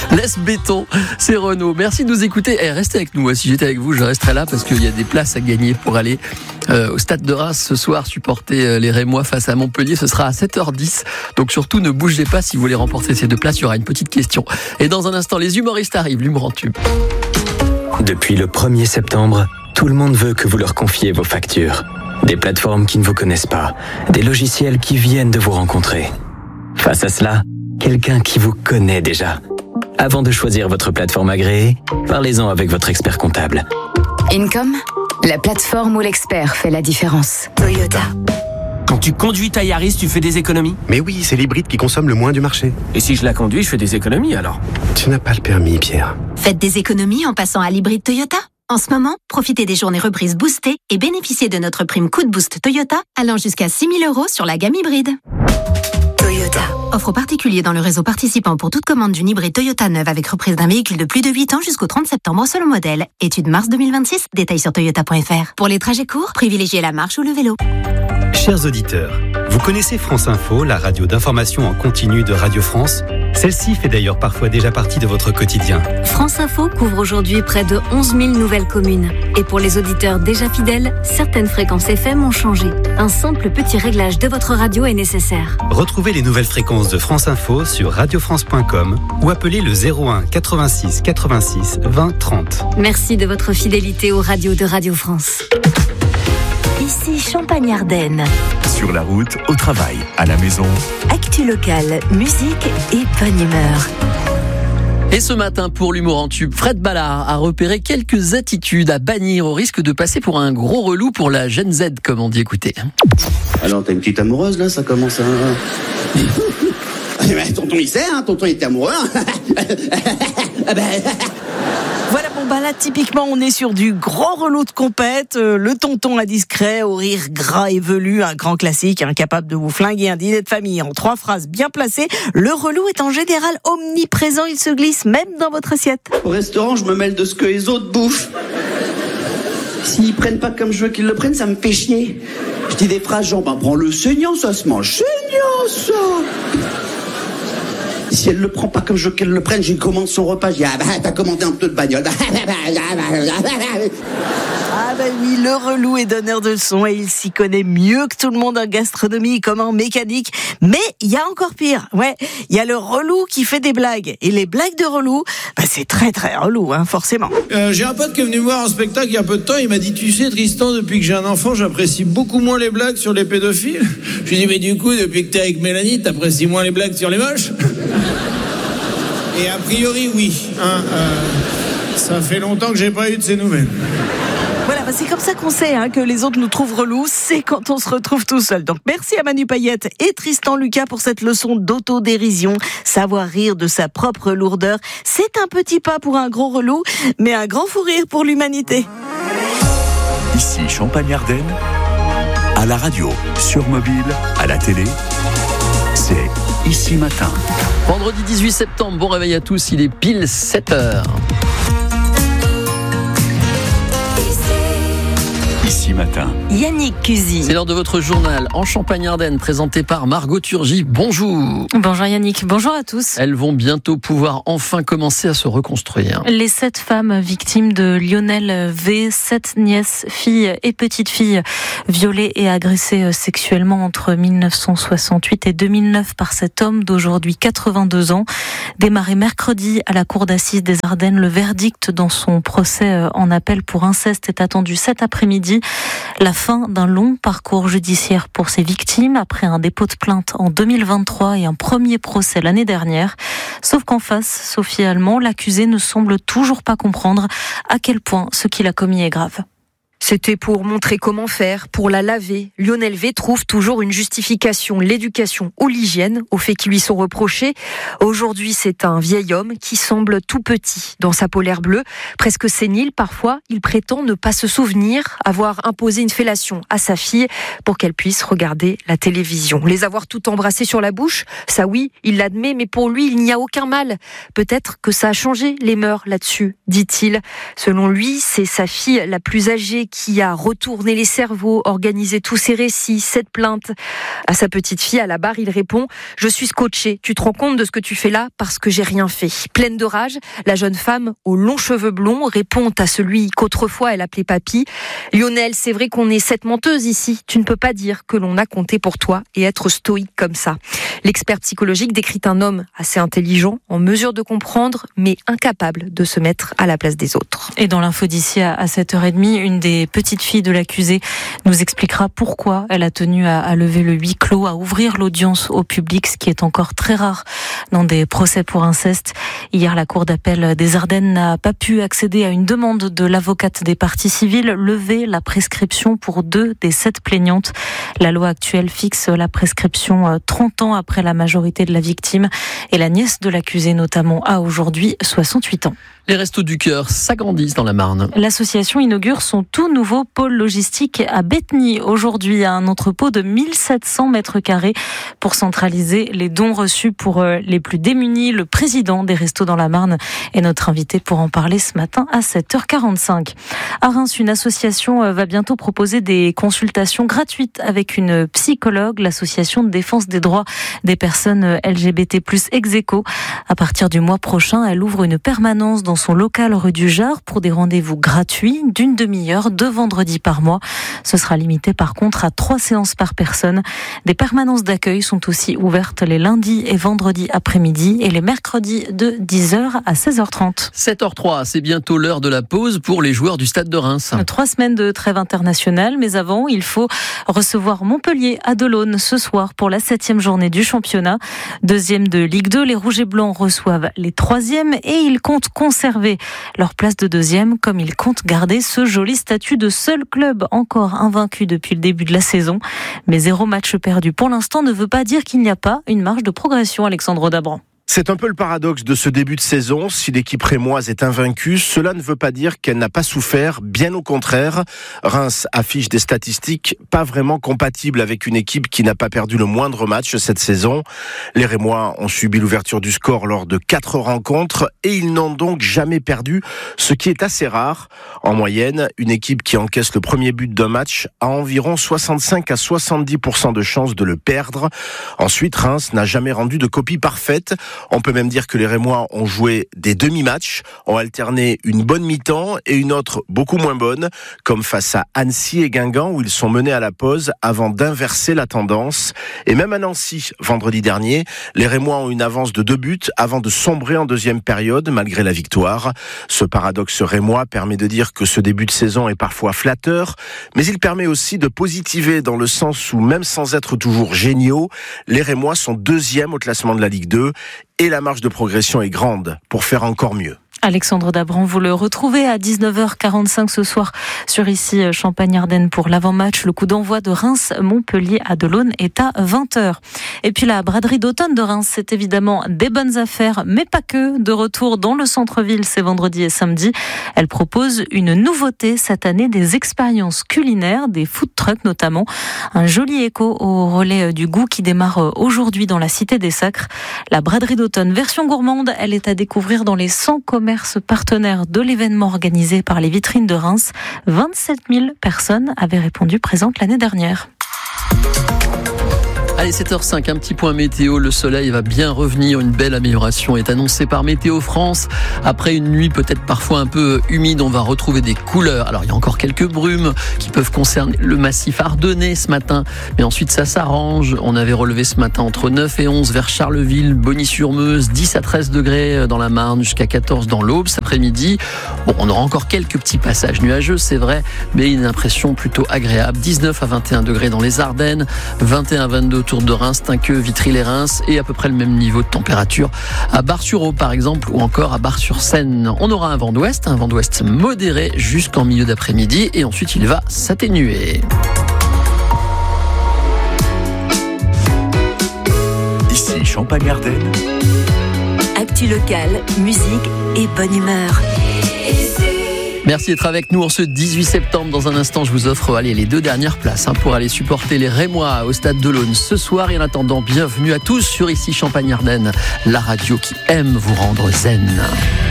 Laisse béton, c'est Renaud. Merci de nous écouter. Restez avec nous. Si j'étais avec vous, je resterais là parce qu'il y a des places à gagner pour aller au stade de Reims ce soir, supporter les Rémois face à Montpellier. Ce sera à 7h10. Donc surtout, ne bougez pas si vous voulez remporter ces 2 places. Il y aura une petite question. Et dans un instant, les humoristes arrivent. L'humour en tube. Depuis le 1er septembre, tout le monde veut que vous leur confiez vos factures. Des plateformes qui ne vous connaissent pas, des logiciels qui viennent de vous rencontrer. Face à cela, quelqu'un qui vous connaît déjà. Avant de choisir votre plateforme agréée, parlez-en avec votre expert comptable. Income, la plateforme où l'expert fait la différence. Toyota. Quand tu conduis ta Yaris, tu fais des économies? Mais oui, c'est l'hybride qui consomme le moins du marché. Et si je la conduis, je fais des économies alors? Tu n'as pas le permis, Pierre. Faites des économies en passant à l'hybride Toyota. En ce moment, profitez des journées reprises boostées et bénéficiez de notre prime Coup de Boost Toyota allant jusqu'à 6 000 € sur la gamme hybride. Toyota. Offre aux particuliers dans le réseau participant pour toute commande d'une hybride Toyota neuve avec reprise d'un véhicule de plus de 8 ans jusqu'au 30 septembre selon modèle. Étude mars 2026, détails sur toyota.fr. Pour les trajets courts, privilégiez la marche ou le vélo. Chers auditeurs, vous connaissez France Info, la radio d'information en continu de Radio France? Celle-ci fait d'ailleurs parfois déjà partie de votre quotidien. France Info couvre aujourd'hui près de 11 000 nouvelles communes. Et pour les auditeurs déjà fidèles, certaines fréquences FM ont changé. Un simple petit réglage de votre radio est nécessaire. Retrouvez les nouvelles fréquences de France Info sur radiofrance.com ou appelez le 01 86 86 20 30. Merci de votre fidélité aux radios de Radio France. Ici Champagne-Ardenne. Sur la route, au travail, à la maison. Actu locale, musique et bonne humeur. Et ce matin, pour l'humour en tube, Fred Ballard a repéré quelques attitudes à bannir au risque de passer pour un gros relou pour la Gen Z, comme on dit. Écoutez. Alors, t'as une petite amoureuse, là, ça commence à... Tonton, il sait, hein, tonton, il était amoureux. Voilà, bon bah là typiquement on est sur du grand relou de compète, le tonton indiscret au rire gras et velu, un grand classique, incapable de vous flinguer un dîner de famille en 3 phrases bien placées. Le relou est en général omniprésent, il se glisse même dans votre assiette. Au restaurant, je me mêle de ce que les autres bouffent. S'ils prennent pas comme je veux qu'ils le prennent, ça me fait chier. Je dis des phrases genre, bah prends le saignant, ça se mange saignant, ça. Si elle le prend pas comme je veux qu'elle le prenne, j'ai commande son repas, je dis, ah bah t'as commandé un peu de bagnole. Ah bah oui, le relou est donneur de leçons et il s'y connaît mieux que tout le monde en gastronomie comme en mécanique. Mais il y a encore pire, ouais, il y a le relou qui fait des blagues. Et les blagues de relou, bah c'est très très relou, hein, forcément. J'ai un pote qui est venu me voir en spectacle il y a peu de temps, il m'a dit, tu sais Tristan, depuis que j'ai un enfant, j'apprécie beaucoup moins les blagues sur les pédophiles. Je lui ai dit, mais du coup, depuis que t'es avec Mélanie, t'apprécies moins les blagues sur les moches? Et a priori, oui. Ça fait longtemps que j'ai pas eu de ces nouvelles. Voilà, bah c'est comme ça qu'on sait que les autres nous trouvent relous, c'est quand on se retrouve tout seul. Donc merci à Manu Payette et Tristan Lucas pour cette leçon d'autodérision. Savoir rire de sa propre lourdeur, c'est un petit pas pour un gros relou, mais un grand fou rire pour l'humanité. Ici Champagne-Ardenne, à la radio, sur mobile, à la télé, c'est Ici Matin. Vendredi 18 septembre, bon réveil à tous, il est pile 7h. Ici Matin. Yannick Cusy. C'est l'heure de votre journal en Champagne-Ardenne, présenté par Margot Turgy. Bonjour. Bonjour Yannick, bonjour à tous. Elles vont bientôt pouvoir enfin commencer à se reconstruire. Les 7 femmes victimes de Lionel V, 7 nièces, filles et petites-filles violées et agressées sexuellement entre 1968 et 2009 par cet homme d'aujourd'hui 82 ans. Démarré mercredi à la cour d'assises des Ardennes, le verdict dans son procès en appel pour inceste est attendu cet après-midi. La fin d'un long parcours judiciaire pour ces victimes après un dépôt de plainte en 2023 et un premier procès l'année dernière. Sauf qu'en face, Sophie Allemand, l'accusée ne semble toujours pas comprendre à quel point ce qu'il a commis est grave. C'était pour montrer comment faire, pour la laver. Lionel V trouve toujours une justification, l'éducation ou l'hygiène, aux faits qui lui sont reprochés. Aujourd'hui, c'est un vieil homme qui semble tout petit dans sa polaire bleue, presque sénile parfois. Il prétend ne pas se souvenir, avoir imposé une fellation à sa fille pour qu'elle puisse regarder la télévision. Les avoir tout embrassés sur la bouche, ça oui, il l'admet, mais pour lui, il n'y a aucun mal. Peut-être que ça a changé les mœurs là-dessus, dit-il. Selon lui, c'est sa fille la plus âgée qui a retourné les cerveaux, organisé tous ces récits, cette plainte. À sa petite fille, à la barre, il répond « Je suis scotché. Tu te rends compte de ce que tu fais là parce que j'ai rien fait ». Pleine de rage, la jeune femme aux longs cheveux blonds répond à celui qu'autrefois elle appelait papy « Lionel, c'est vrai qu'on est 7 menteuses ici. Tu ne peux pas dire que l'on a compté pour toi et être stoïque comme ça ». L'expert psychologique décrit un homme assez intelligent, en mesure de comprendre, mais incapable de se mettre à la place des autres. Et dans l'info d'ici à 7h30, une des petites filles de l'accusé nous expliquera pourquoi elle a tenu à lever le huis clos, à ouvrir l'audience au public, ce qui est encore très rare dans des procès pour inceste. Hier, la Cour d'appel des Ardennes n'a pas pu accéder à une demande de l'avocate des parties civiles, lever la prescription pour 2 des 7 plaignantes. La loi actuelle fixe la prescription 30 ans après la majorité de la victime et la nièce de l'accusé notamment a aujourd'hui 68 ans. Les Restos du Cœur s'agrandissent dans la Marne. L'association inaugure son tout nouveau pôle logistique à Bétheny aujourd'hui, à un entrepôt de 1700 mètres carrés pour centraliser les dons reçus pour les plus démunis. Le président des Restos dans la Marne est notre invité pour en parler ce matin à 7h45. À Reims, une association va bientôt proposer des consultations gratuites avec une psychologue, l'association de défense des droits des personnes LGBT+, Execo. À partir du mois prochain, elle ouvre une permanence dans son local rue du Jard pour des rendez-vous gratuits d'une demi-heure, 2 vendredis par mois. Ce sera limité par contre à 3 séances par personne. Des permanences d'accueil sont aussi ouvertes les lundis et vendredis après-midi et les mercredis de 10h à 16h30. 7h03, c'est bientôt l'heure de la pause pour les joueurs du Stade de Reims. 3 semaines de trêve internationale, mais avant, il faut recevoir Montpellier à Delaune ce soir pour la 7e journée du championnat. 2e de Ligue 2, les Rouges et Blancs reçoivent les 3e et ils comptent conserver leur place de 2e comme ils comptent garder ce joli statut de seul club encore invaincu depuis le début de la saison. Mais 0 match perdu pour l'instant ne veut pas dire qu'il n'y a pas une marge de progression, Alexandre Dabran. C'est un peu le paradoxe de ce début de saison. Si l'équipe rémoise est invaincue, cela ne veut pas dire qu'elle n'a pas souffert. Bien au contraire, Reims affiche des statistiques pas vraiment compatibles avec une équipe qui n'a pas perdu le moindre match cette saison. Les Rémois ont subi l'ouverture du score lors de 4 rencontres et ils n'ont donc jamais perdu, ce qui est assez rare. En moyenne, une équipe qui encaisse le premier but d'un match a environ 65 à 70% de chances de le perdre. Ensuite, Reims n'a jamais rendu de copie parfaite. On peut même dire que les Rémois ont joué des demi-matchs, ont alterné une bonne mi-temps et une autre beaucoup moins bonne, comme face à Annecy et Guingamp où ils sont menés à la pause avant d'inverser la tendance. Et même à Nancy, vendredi dernier, les Rémois ont une avance de 2 buts avant de sombrer en deuxième période malgré la victoire. Ce paradoxe rémois permet de dire que ce début de saison est parfois flatteur, mais il permet aussi de positiver dans le sens où même sans être toujours géniaux, les Rémois sont 2e au classement de la Ligue 2 et la marge de progression est grande pour faire encore mieux. Alexandre Dabran, vous le retrouvez à 19h45 ce soir sur ici Champagne-Ardenne pour l'avant-match. Le coup d'envoi de Reims-Montpellier à Delaune est à 20h. Et puis la braderie d'automne de Reims, c'est évidemment des bonnes affaires, mais pas que. De retour dans le centre-ville, c'est vendredi et samedi. Elle propose une nouveauté cette année, des expériences culinaires, des food trucks notamment. Un joli écho au relais du goût qui démarre aujourd'hui dans la Cité des Sacres. La braderie d'automne version gourmande, elle est à découvrir dans les 100 commerces partenaires de l'événement organisé par les vitrines de Reims. 27 000 personnes avaient répondu présentes l'année dernière. Allez, 7h05, un petit point météo. Le soleil va bien revenir. Une belle amélioration est annoncée par Météo France. Après une nuit peut-être parfois un peu humide, on va retrouver des couleurs. Alors, il y a encore quelques brumes qui peuvent concerner le massif ardennais ce matin. Mais ensuite, ça s'arrange. On avait relevé ce matin entre 9 et 11 vers Charleville, Bogny-sur-Meuse, 10 à 13 degrés dans la Marne, jusqu'à 14 dans l'Aube cet après-midi. Bon, on aura encore quelques petits passages nuageux, c'est vrai, mais une impression plutôt agréable. 19 à 21 degrés dans les Ardennes, 21 à 22 autour de Reims, Tinqueux, Vitry-les-Reims et à peu près le même niveau de température à Bar-sur-Aube par exemple ou encore à Bar-sur-Seine. On aura un vent d'ouest modéré jusqu'en milieu d'après-midi et ensuite il va s'atténuer. Ici Champagne-Ardenne. Actu locale, musique et bonne humeur. Merci d'être avec nous en ce 18 septembre. Dans un instant, je vous offre les 2 dernières places pour aller supporter les Rémois au Stade Delaune ce soir. Et en attendant, bienvenue à tous sur ici Champagne-Ardenne, la radio qui aime vous rendre zen.